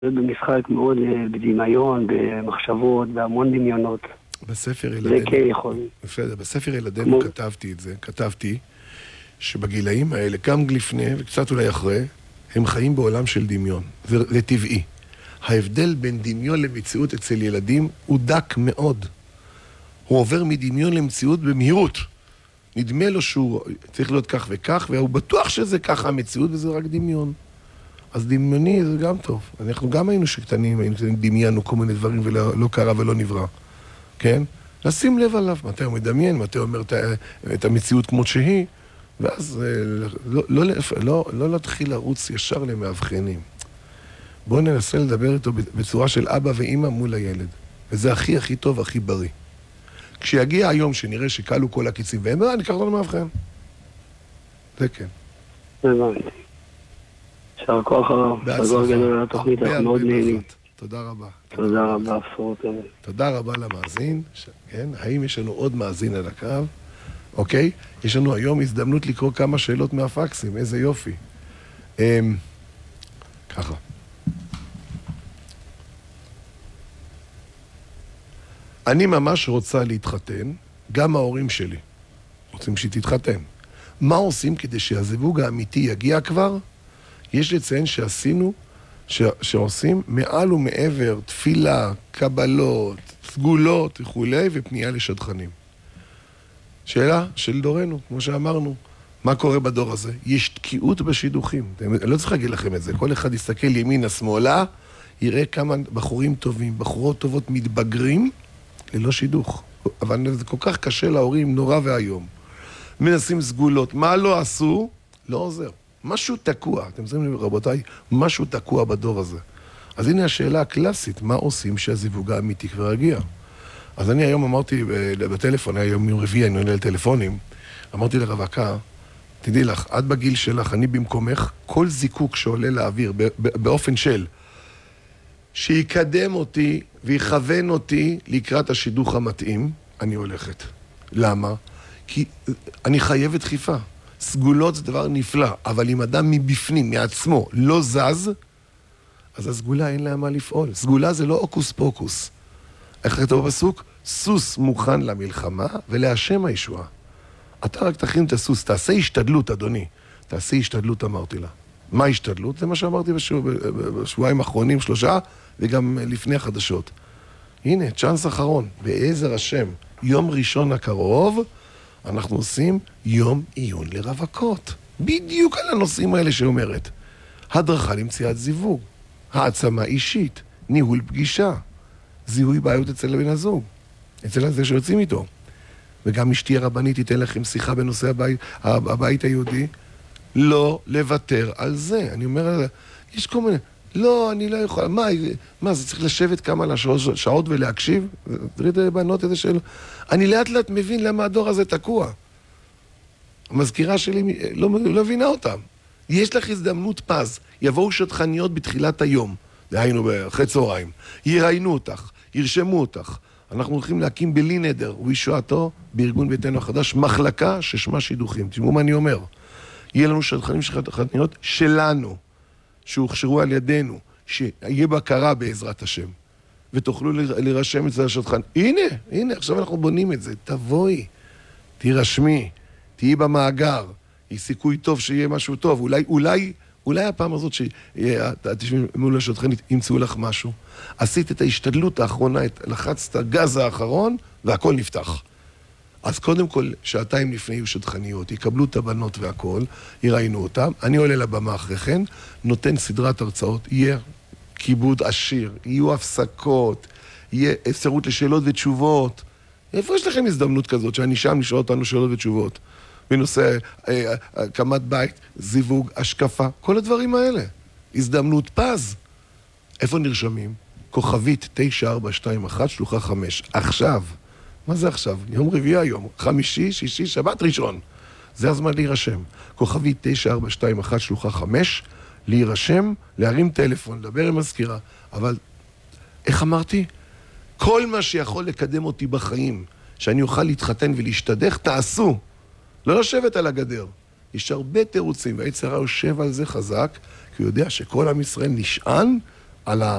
במשחק מאוד בדמיון, במחשבות, בהמון דמיונות. בספר זה ילדינו, כן יכול. בסדר, בספר ילדינו כתבתי את זה, כתבתי שבגילאים האלה, גם לפני וקצת אולי אחרי, הם חיים בעולם של דמיון, זה טבעי. ההבדל בין דמיון למציאות אצל ילדים הוא דק מאוד. הוא עובר מדמיון למציאות במהירות. נדמה לו שהוא צריך להיות כך וכך, והוא בטוח שזה ככה המציאות וזה רק דמיון. אז דמיוני זה גם טוב. אנחנו גם היינו שקטנים, היינו דמיינו כל מיני דברים ולא קרה ולא נברא. כן? לשים לב עליו, מתי הוא מדמיין, מתי הוא אומר את המציאות כמו שהיא, ואז לא להתחיל לרוץ ישר למאבחנים. בואו ננסה לדבר איתו בצורה של אבא ואמא מול הילד. וזה הכי טוב, הכי בריא. כשיגיע היום שנראה שקלו כל הקיצים, והם אני אקח לנו מאבחן. זה כן. הבנתי. שר כוח הרב, סגור גדול על התוכנית, אנחנו מאוד נהנים. תודה רבה. תודה רבה, בשורות טובות. תודה רבה למאזין. כן, האם יש לנו עוד מאזין על הקו? אוקיי? יש לנו היום הזדמנות לקרוא כמה שאלות מהפקסים, איזה יופי. ככה. אני ממש רוצה להתחתן, גם ההורים שלי רוצים שהיא תתחתן. מה עושים כדי שהזיווג האמיתי יגיע כבר? יש לציין שעושים מעל ומעבר תפילה, קבלות, סגולות וכולי, ופנייה לשדכנים. שאלה של דורנו, כמו שאמרנו, מה קורה בדור הזה? יש תקיעות בשידוכים. אני לא צריך להגיד לכם את זה. כל אחד יסתכל ימינה, שמאלה, יראה כמה בחורים טובים, בחורות טובות מתבגרים, ללא שידוך. אבל זה כל כך קשה להורים, נורא והיום. מנסים סגולות. מה לא עשו? לא עוזר. משהו תקוע. אתם יודעים, רבותיי, משהו תקוע בדור הזה. אז הנה השאלה הקלאסית, מה עושים שהזיווג האמיתי כבר יגיע? אז אני היום אמרתי בטלפון, היום יום רביעי, אני עונה לטלפונים, אמרתי לרווקה, תדעי לך, עד בגיל שלך, אני במקומך, כל זיקוק שעולה לאוויר באופן של שיקדם אותי ויכוון אותי לקראת השידוך המתאים, אני הולכת. למה? כי אני חייבת דחיפה. סגולות זה דבר נפלא, אבל אם אדם מבפנים, מעצמו, לא זז, אז הסגולה אין לה מה לפעול. סגולה זה לא אוקוס פוקוס. איך כתוב בפסוק? סוס מוכן למלחמה ולהשם הישועה. אתה רק תכין את הסוס, תעשה השתדלות, אדוני. תעשה השתדלות, אמרתי לה. מה השתדלות? זה מה שאמרתי בשבועיים האחרונים, 3, וגם לפני החדשות. הנה, צ'אנס אחרון, בעזר השם, יום ראשון הקרוב, אנחנו עושים יום עיון לרווקות. בדיוק על הנושאים האלה שאומרת. הדרכה למציאת זיווג, העצמה אישית, ניהול פגישה, זיהוי בעיות אצל בן הזוג, אצל זה שיוצאים איתו. וגם אשתי הרבנית תיתן לכם שיחה בנושא הבית היהודי, לא לוותר על זה. אני אומר, יש כל מיני, לא, אני לא יכול, מה, זה צריך לשבת כמה שעות ולהקשיב? תראי את הבנות איזה שאלה. אני לאט לאט מבין למה הדור הזה תקוע. המזכירה שלי לא מבינה אותם. יש לך הזדמנות פז, יבואו שטחניות בתחילת היום, דהיינו אחרי צהריים, יראיינו אותך, ירשמו אותך. אנחנו הולכים להקים בלי נדר ובישועתו בארגון ביתנו החדש מחלקה ששמה שידוכים. תשמעו מה אני אומר. יהיה לנו שטחנים שטחניות שלנו, שהוכשרו על ידינו, שיהיה בקרה בעזרת השם, ותוכלו להירשם את זה לשטחן. הנה, עכשיו אנחנו בונים את זה. תבואי, תירשמי, תהיי במאגר, יש סיכוי טוב שיהיה משהו טוב. אולי הפעם הזאת שתשמעי מול השטחנית, ימצאו לך משהו. עשית את ההשתדלות האחרונה, לחצת הגז האחרון, והכל נפתח. אז קודם כל, שעתיים לפני יהיו שטחניות, יקבלו את הבנות והכל, יראיינו אותם, אני עולה לבמה אחרי כן, נותן סדרת הרצאות, יהיה כיבוד עשיר, יהיו הפסקות, יהיה אפשרות לשאלות ותשובות. איפה יש לכם הזדמנות כזאת, שאני שם לשאול אותנו שאלות ותשובות? בנושא הקמת בית, זיווג, השקפה, כל הדברים האלה. הזדמנות פז. איפה נרשמים? כוכבית 9421, שלוחה 5. עכשיו. מה זה עכשיו? יום רביעי היום, חמישי, שישי, שבת, ראשון. זה הזמן להירשם. כוכבית 9421, שלוחה 5, להירשם, להרים טלפון, לדבר עם מזכירה. אבל, איך אמרתי? כל מה שיכול לקדם אותי בחיים, שאני אוכל להתחתן ולהשתדך, תעשו. לא לשבת על הגדר. יש הרבה תירוצים, והיצר הרע יושב על זה חזק, כי הוא יודע שכל עם ישראל נשען על